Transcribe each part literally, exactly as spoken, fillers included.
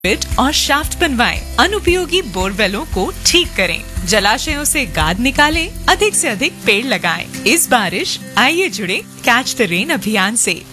पिट और शाफ्ट बनवाएं, अनुपयोगी बोरवेलों को ठीक करें, जलाशयों से गाद निकालें, अधिक से अधिक पेड़ लगाएं। इस बारिश आइए जुड़े कैच द रेन अभियान से।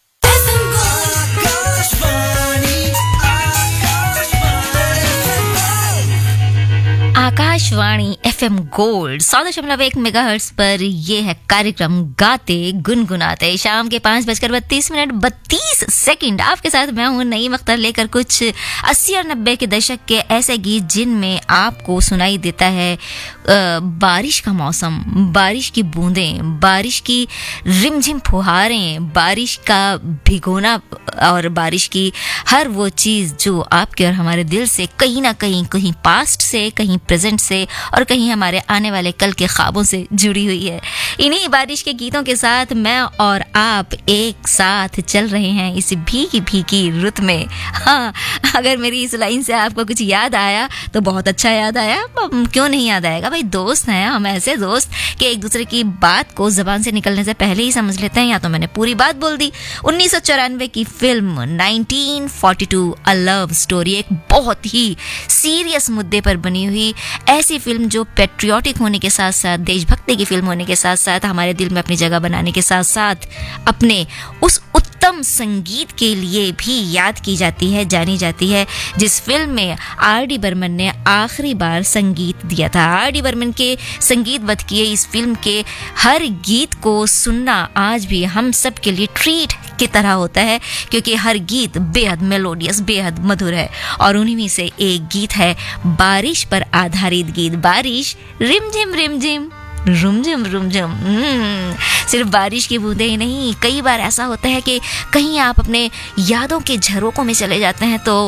आकाशवाणी एफएम गोल्ड सौ दशमलव एक मेगाहर्ट्ज पर ये है कार्यक्रम गाते गुनगुनाते। शाम के पाँच बजकर बत्तीस मिनट बत्तीस सेकंड आपके साथ मैं हूँ नईम अख्तर, लेकर कुछ अस्सी और नब्बे के दशक के ऐसे गीत जिनमें आपको सुनाई देता है बारिश का मौसम, बारिश की बूंदें, बारिश की रिमझिम फुहारें, बारिश का भिगोना और बारिश की हर वो चीज़ जो आपके और हमारे दिल से कहीं ना कहीं कहीं पास्ट से, कहीं प्रेजेंट से और कहीं हमारे आने वाले कल के ख्वाबों से जुड़ी हुई है। इन्हीं बारिश के गीतों के साथ मैं और आप एक साथ चल रहे हैं इस भीगी भीगी रुत में। हाँ, अगर मेरी इस लाइन से आपको कुछ याद आया तो बहुत अच्छा याद आया, क्यों नहीं याद आएगा भाई। दोस्त हैं हम, ऐसे दोस्त कि एक दूसरे की बात को जबान से निकलने से पहले ही समझ लेते हैं या तो मैंने पूरी बात बोल दी। उन्नीस सौ चौरानवे की film nineteen forty to a love story, एक बहुत ही सीरियस मुद्दे पर बनी हुई ऐसी फिल्म जो पेट्रियोटिक होने के साथ साथ, देशभक्ति की फिल्म होने के साथ साथ, हमारे दिल में अपनी जगह बनाने के साथ साथ अपने उस उत्तम संगीत के लिए भी याद की जाती है, जानी जाती है, जिस फिल्म में आर डी बर्मन ने आखिरी बार संगीत दिया था। आर डी बर्मन के संगीतबद्ध किए इस फिल्म के हर गीत को सुनना आज भी हम सब के लिए ट्रीट की तरह होता है, क्योंकि हर गीत बेहद मेलोडियस, बेहद मधुर है। और उन्हीं में से एक गीत है बारिश पर आधारित गीत, बारिश रिमझिम रिमझिम रुमझुम रुमझुम। सिर्फ बारिश की बूंदें ही नहीं, कई बार ऐसा होता है कि कहीं आप अपने यादों के झरोकों में चले जाते हैं तो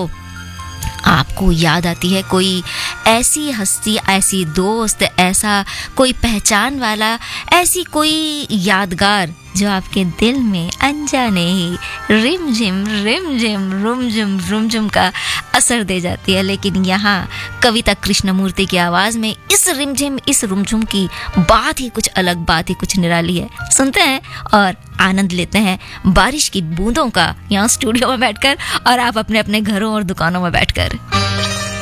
आपको याद आती है कोई ऐसी हस्ती, ऐसी दोस्त, ऐसा कोई पहचान वाला, ऐसी कोई यादगार जो आपके दिल में अनजाने ही रिमझिम रिमझिम रुमझुम रुमझुम का असर दे जाती है। लेकिन यहाँ कविता कृष्णमूर्ति की आवाज़ में इस रिमझिम, इस रुमझुम की बात ही कुछ अलग, बात ही कुछ निराली है। सुनते हैं और आनंद लेते हैं बारिश की बूंदों का यहाँ स्टूडियो में बैठकर और आप अपने अपने घरों और दुकानों में बैठकर।